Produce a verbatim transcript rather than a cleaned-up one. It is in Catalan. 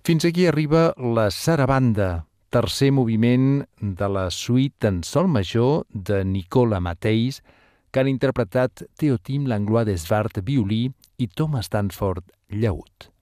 Fins aquí arriba la sarabanda, tercer moviment de la suite en sol major de Nicola Matthijs, que han interpretat Théotime Langlois Desvart, violí, i Thomas Stanford, llaüt.